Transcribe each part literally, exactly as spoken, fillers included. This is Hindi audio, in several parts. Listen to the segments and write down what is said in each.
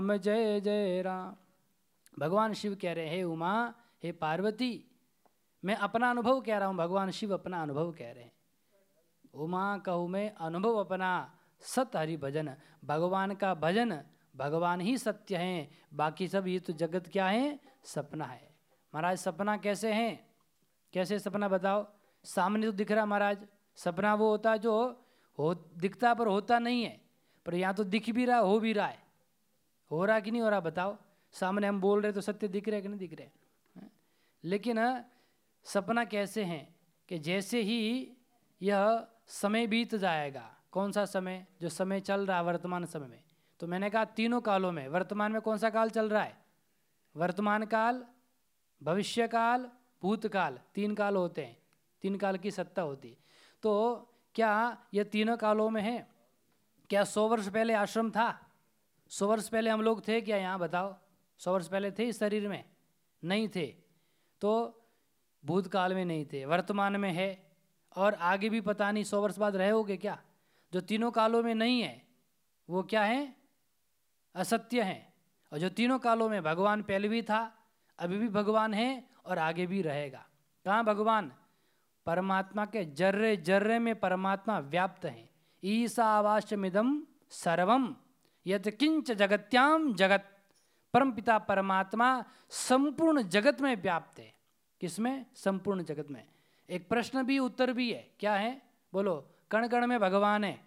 जय जय राम। भगवान शिव कह रहे हैं, हे उमा, हे पार्वती, मैं अपना अनुभव कह रहा हूँ, भगवान शिव अपना अनुभव कह रहे हैं। उमा कहूँ मैं अनुभव अपना, सत हरि भजन। भगवान का भजन, भगवान ही सत्य हैं, बाकी सब ये तो जगत क्या है, सपना है। महाराज सपना कैसे हैं, कैसे सपना बताओ। सामने तो दिख रहा महाराज, सपना वो होता है जो हो दिखता पर होता नहीं है, पर यहाँ तो दिख भी रहा, हो भी रहा है। हो रहा कि नहीं हो रहा बताओ। सामने हम बोल रहे तो सत्य दिख रहे कि नहीं दिख रहे। लेकिन सपना कैसे हैं कि जैसे ही यह समय बीत जाएगा, कौन सा समय, जो समय चल रहा है वर्तमान समय में, तो मैंने कहा तीनों कालों में, वर्तमान में कौन सा काल चल रहा है, वर्तमान काल, भविष्य काल, भूतकाल, तीन काल होते हैं, तीन काल की सत्ता होती है। तो क्या यह तीनों कालों में है? क्या सौ वर्ष पहले आश्रम था? सौ वर्ष पहले हम लोग थे क्या यहाँ बताओ? सौ वर्ष पहले थे इस शरीर में? नहीं थे। तो भूतकाल में नहीं थे, वर्तमान में है, और आगे भी पता नहीं सौ वर्ष बाद रहोगे क्या। जो तीनों कालों में नहीं है वो क्या है, असत्य है। और जो तीनों कालों में भगवान पहले भी था, अभी भी भगवान है और आगे भी रहेगा। कहाँ भगवान? परमात्मा के जर्रे जर्रे में परमात्मा व्याप्त है। ईशावास्यमिदं सर्वम यत् किंच जगत्याम जगत। परमपिता परमात्मा संपूर्ण जगत में व्याप्त है। किसमें? संपूर्ण जगत में। एक प्रश्न भी उत्तर भी है, क्या है बोलो? कण कण में भगवान है,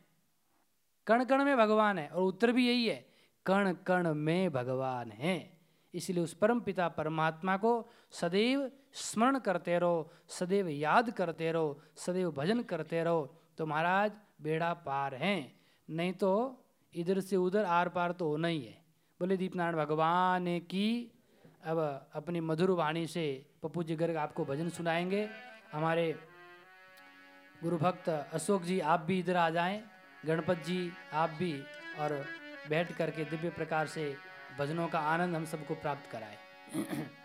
कण कण में भगवान है, और उत्तर भी यही है, कण कण में भगवान है। इसलिए उस परम पिता परमात्मा को सदैव स्मरण करते रहो, सदैव याद करते रहो, सदैव भजन करते रहो, तो महाराज बेड़ा पार है। नहीं तो इधर से उधर आर पार तो होना ही है। बोले दीपनारायण भगवान की। अब अपनी मधुर वाणी से पप्पू जी गर्ग आपको भजन सुनाएंगे। हमारे गुरु भक्त अशोक जी आप भी इधर आ जाएं, गणपत जी आप भी, और बैठ करके दिव्य प्रकार से भजनों का आनंद हम सबको प्राप्त कराएं।